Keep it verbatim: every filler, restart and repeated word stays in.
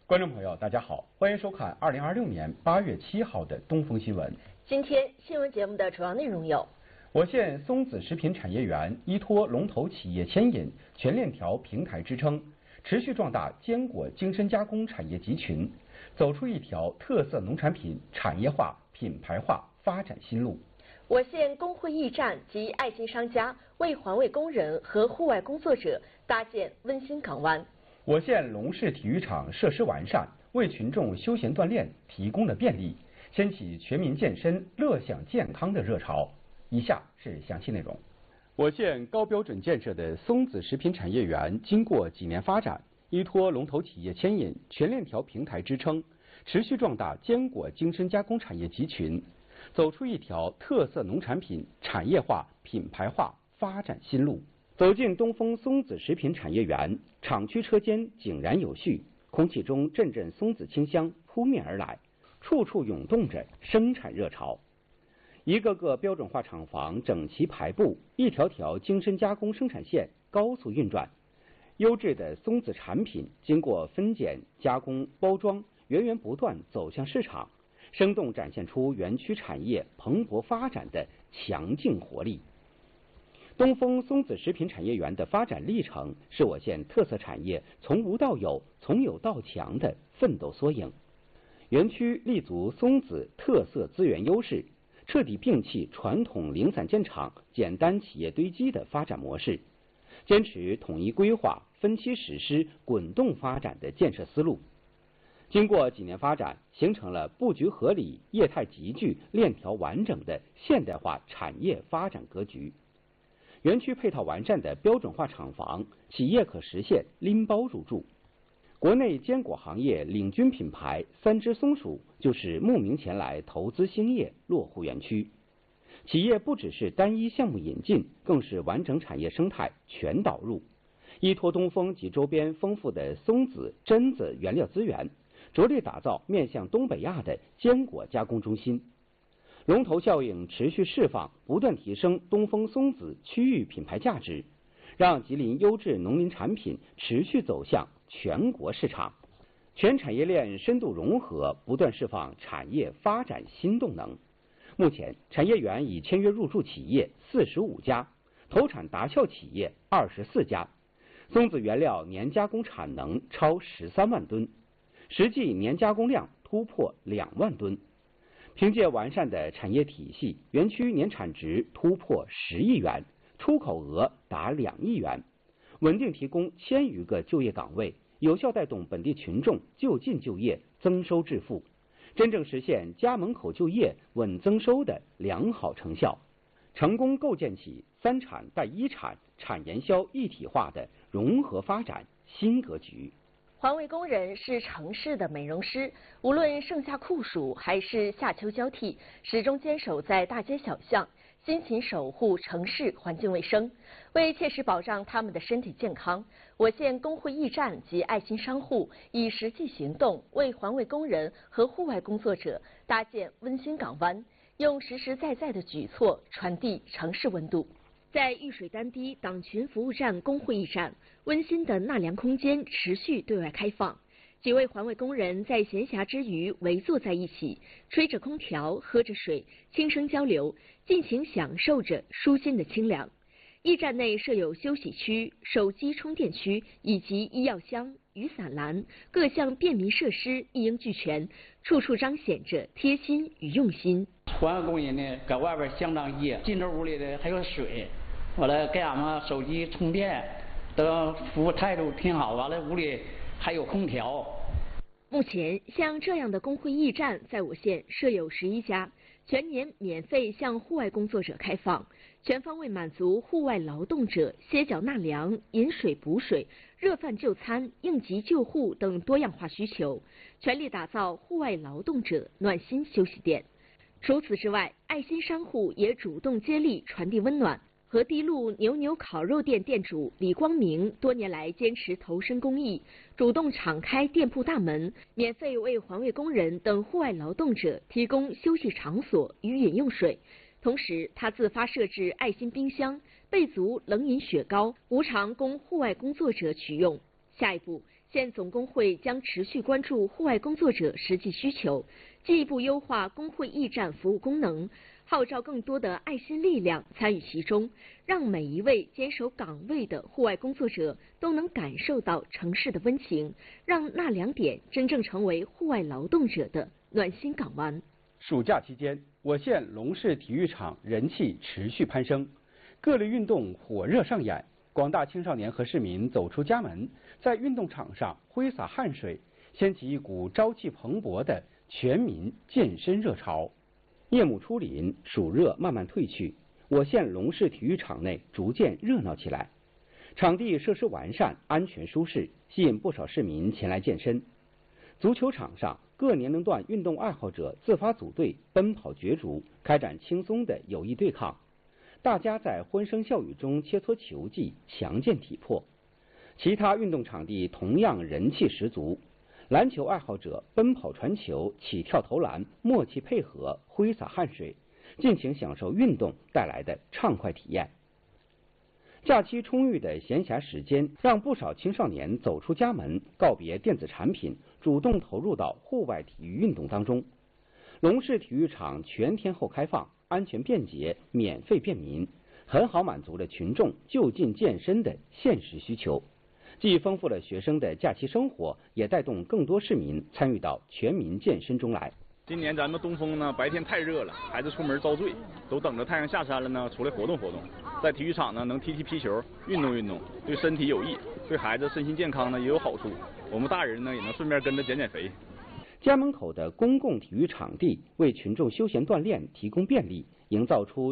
观众朋友，大家好，欢迎收看二零二六年八月七号的东风新闻。 今天新闻节目的主要内容有： 我县松子食品产业园依托龙头企业牵引，全链条平台支撑，持续壮大坚果精深加工产业集群，走出一条特色农产品产业化、品牌化发展新路。 我县工会驿站及爱心商家为环卫工人和户外工作者搭建温馨港湾。 我县龙市体育场设施完善，为群众休闲锻炼提供了便利，掀起全民健身、乐享健康的热潮。以下是详细内容。我县高标准建设的松子食品产业园，经过几年发展，依托龙头企业牵引、全链条平台支撑，持续壮大坚果精深加工产业集群，走出一条特色农产品产业化、品牌化发展新路。走进东风松子食品产业园，厂区车间井然有序，空气中阵阵松子清香扑面而来，处处涌动着生产热潮。一个个标准化厂房整齐排布，一条条精深加工生产线高速运转，优质的松子产品经过分拣、加工、包装，源源不断走向市场，生动展现出园区产业蓬勃发展的强劲活力。东风松子食品产业园的发展历程，是我县特色产业从无到有、从有到强的奋斗缩影。园区立足松子特色资源优势，彻底摒弃传统零散建厂、简单企业堆积的发展模式，坚持统一规划、分期实施、滚动发展的建设思路。经过几年发展，形成了布局合理、业态集聚、链条完整的现代化产业发展格局。园区配套完善的标准化厂房，企业可实现拎包入驻。国内坚果行业领军品牌三只松鼠就是慕名前来投资兴业落户园区。企业不只是单一项目引进，更是完整产业生态全导入。依托东风及周边丰富的松子、榛子原料资源，着力打造面向东北亚的坚果加工中心。龙头效应持续释放，不断提升东风松子区域品牌价值，让吉林优质农林产品持续走向全国市场。全产业链深度融合，不断释放产业发展新动能。目前，产业园已签约入驻企业四十五家，投产达效企业二十四家，松子原料年加工产能超十三万吨，实际年加工量突破两万吨。凭借完善的产业体系，园区年产值突破十亿元，出口额达两亿元，稳定提供千余个就业岗位，有效带动本地群众就近就业、增收致富，真正实现家门口就业、稳增收的良好成效，成功构建起三产带一产、产研销一体化的融合发展新格局。 环卫工人是城市的美容师，无论盛夏酷暑还是夏秋交替，始终坚守在大街小巷，辛勤守护城市环境卫生。为切实保障他们的身体健康，我县工会驿站及爱心商户以实际行动为环卫工人和户外工作者搭建温馨港湾，用实实在在的举措传递城市温度。在玉水丹堤党群服务站工会驿站，温馨的纳凉空间持续对外开放。几位环卫工人在闲暇之余围坐在一起，吹着空调，喝着水，轻声交流，尽情享受着舒心的清凉。驿站内设有休息区、手机充电区以及医药箱、雨伞栏，各项便民设施一应俱全，处处彰显着贴心与用心。 环卫工人呢，搁外边相当热，进这屋里的还有水。完了，给俺们手机充电，都服务态度挺好。完了，屋里还有空调。 目前，像这样的工会驿站在我县设有十一家，全年免费向户外工作者开放，全方位满足户外劳动者歇脚纳凉、饮水补水、热饭就餐、应急救护等多样化需求，全力打造户外劳动者暖心休息店。除此之外，爱心商户也主动接力传递温暖。河堤路牛牛烤肉店店主李光明多年来坚持投身公益，主动敞开店铺大门，免费为环卫工人等户外劳动者提供休息场所与饮用水。同时，他自发设置爱心冰箱，备足冷饮雪糕，无偿供户外工作者取用。 下一步，县总工会将持续关注户外工作者实际需求，进一步优化工会驿站服务功能，号召更多的爱心力量参与其中，让每一位坚守岗位的户外工作者都能感受到城市的温情，让纳凉点真正成为户外劳动者的暖心港湾。 暑假期间，我县龙市体育场人气持续攀升，各类运动火热上演。广大青少年和市民走出家门，在运动场上挥洒汗水，掀起一股朝气蓬勃的全民健身热潮。夜幕初临，暑热慢慢退去，我县龙市体育场内逐渐热闹起来。场地设施完善，安全舒适，吸引不少市民前来健身。足球场上，各年龄段运动爱好者自发组队，奔跑角逐，开展轻松的友谊对抗。大家在欢声笑语中切磋球技，强健体魄。其他运动场地同样人气十足，篮球爱好者奔跑传球、起跳投篮，默契配合，挥洒汗水，尽情享受运动带来的畅快体验。假期充裕的闲暇时间，让不少青少年走出家门，告别电子产品，主动投入到户外体育运动当中。龙市体育场全天候开放，安全便捷，免费便民，很好满足了群众就近健身的现实需求，既丰富了学生的假期生活，也带动更多市民参与到全民健身中来。 今年咱们东风呢，白天太热了，孩子出门遭罪，都等着太阳下山了呢，出来活动活动。在体育场呢，能踢踢皮球，运动运动，对身体有益，对孩子身心健康呢也有好处。我们大人呢，也能顺便跟着减减肥。 家门口的公共体育场地为群众休闲锻炼提供便利，营造出